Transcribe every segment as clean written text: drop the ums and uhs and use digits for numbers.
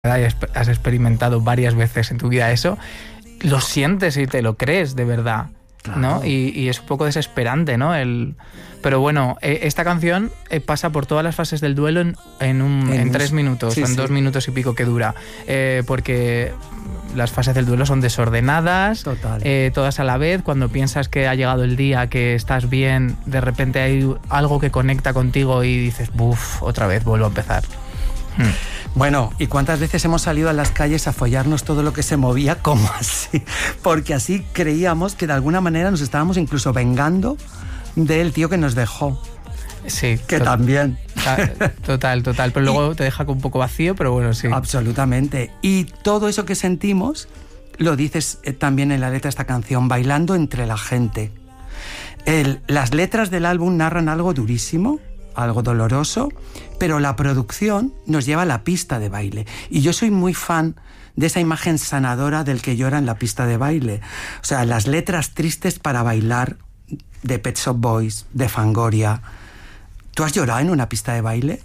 has experimentado varias veces en tu vida eso, lo sientes y te lo crees de verdad, claro. ¿No? Y es un poco desesperante, ¿no? Pero bueno, esta canción pasa por todas las fases del duelo en 3 minutos, sí, en 2 minutos y pico que dura, porque las fases del duelo son desordenadas, todas a la vez. Cuando piensas que ha llegado el día, que estás bien, de repente hay algo que conecta contigo y dices, buf, otra vez vuelvo a empezar. Bueno, ¿y cuántas veces hemos salido a las calles a follarnos todo lo que se movía como así? Porque así creíamos que de alguna manera nos estábamos incluso vengando del tío que nos dejó. Sí. Que también. Total. Pero luego te deja un poco vacío, pero bueno, sí. Absolutamente. Y todo eso que sentimos lo dices también en la letra de esta canción, bailando entre la gente. Las letras del álbum narran algo durísimo, algo doloroso, pero la producción nos lleva a la pista de baile. Y yo soy muy fan de esa imagen sanadora del que llora en la pista de baile. O sea, las letras tristes para bailar de Pet Shop Boys, de Fangoria. ¿Tú has llorado en una pista de baile?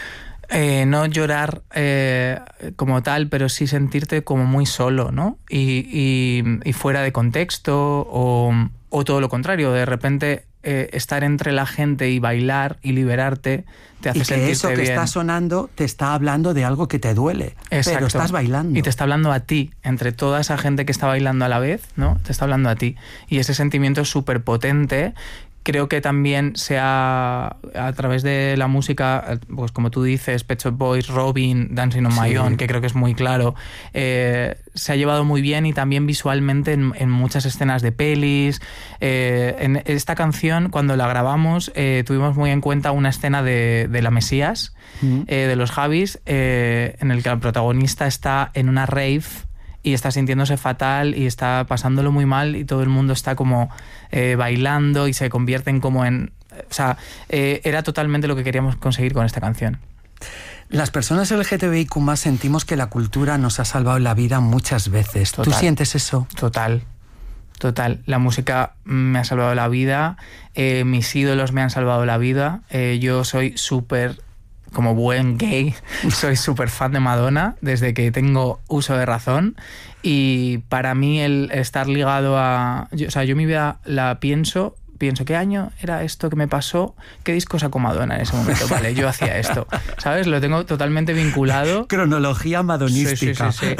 No llorar como tal, pero sí sentirte como muy solo, ¿no? Y fuera de contexto, o todo lo contrario, de repente estar entre la gente y bailar y liberarte te hace sentirte bien. Y que eso que está sonando te está hablando de algo que te duele. Exacto. Pero estás bailando. Y te está hablando a ti, entre toda esa gente que está bailando a la vez, ¿no? Te está hablando a ti. Y ese sentimiento es súper potente. Creo que también a través de la música, pues como tú dices, Pet Shop Boys, Robin, Dancing on My Own, que creo que es muy claro, se ha llevado muy bien, y también visualmente en muchas escenas de pelis. En esta canción, cuando la grabamos, tuvimos muy en cuenta una escena de La Mesías, de los Javis, en el que el protagonista está en una rave y está sintiéndose fatal y está pasándolo muy mal, y todo el mundo está como bailando y se convierten como en... O sea, era totalmente lo que queríamos conseguir con esta canción. Las personas LGTBIQ+ sentimos que la cultura nos ha salvado la vida muchas veces. Total. ¿Tú sientes eso? Total. La música me ha salvado la vida, mis ídolos me han salvado la vida. Yo soy súper... Como buen gay, soy súper fan de Madonna desde que tengo uso de razón, y para mí el estar ligado a... Yo mi vida la pienso, ¿qué año era esto que me pasó? ¿Qué disco sacó Madonna en ese momento? Vale, yo hacía esto, ¿sabes? Lo tengo totalmente vinculado. Cronología madonística. Sí.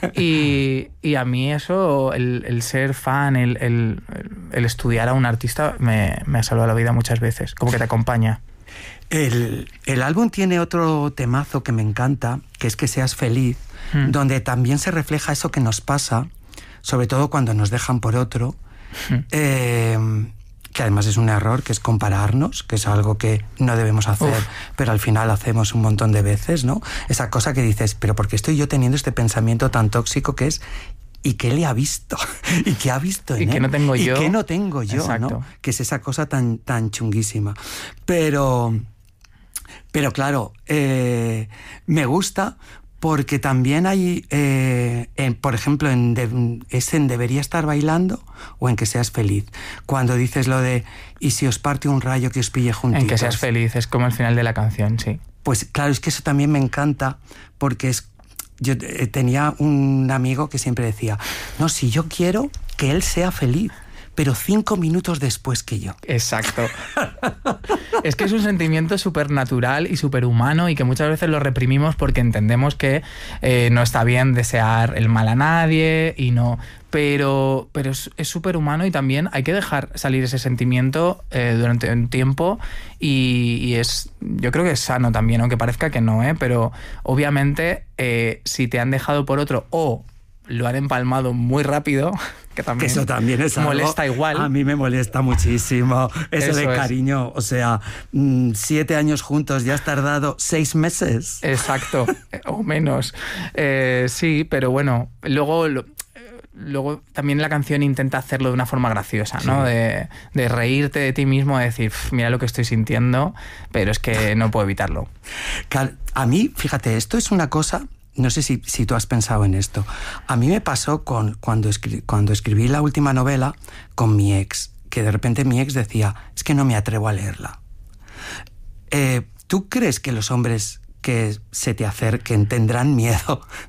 Y a mí eso, el ser fan, el estudiar a un artista me ha salvado la vida muchas veces, como que te acompaña. El álbum tiene otro temazo que me encanta, que es Que seas feliz, donde también se refleja eso que nos pasa, sobre todo cuando nos dejan por otro, que además es un error, que es compararnos, que es algo que no debemos hacer, pero al final hacemos un montón de veces, ¿no? Esa cosa que dices, pero ¿por qué estoy yo teniendo este pensamiento tan tóxico que es... ¿Y qué le ha visto? ¿Y qué ha visto en él? ¿Y qué no tengo yo? ¿Y qué no tengo yo? ¿No? Que es esa cosa tan chunguísima. Pero claro, me gusta porque también hay, por ejemplo, en Debería estar bailando, o en Que seas feliz. Cuando dices lo de y si os parte un rayo que os pille juntitos. En Que seas feliz, es como el final de la canción, sí. Pues claro, es que eso también me encanta, porque yo tenía un amigo que siempre decía, no, si yo quiero que él sea feliz, pero 5 minutos después que yo. Exacto. Es que es un sentimiento súper natural y súper humano, y que muchas veces lo reprimimos porque entendemos que no está bien desear el mal a nadie, y no... Pero es súper humano, y también hay que dejar salir ese sentimiento durante un tiempo, y yo creo que es sano también, aunque parezca que no, pero obviamente si te han dejado por otro o lo han empalmado muy rápido, que eso también es molesta algo, igual. A mí me molesta muchísimo eso de cariño. O sea, 7 años juntos, ya has tardado 6 meses. Exacto, o menos. Sí, pero bueno, luego también la canción intenta hacerlo de una forma graciosa, ¿no? Sí. De reírte de ti mismo, de decir, mira lo que estoy sintiendo, pero es que no puedo evitarlo. A mí, fíjate, esto es una cosa... No sé si tú has pensado en esto. A mí me pasó cuando escribí la última novela con mi ex, que de repente mi ex decía, es que no me atrevo a leerla. ¿Tú crees que los hombres que se te acerquen, tendrán miedo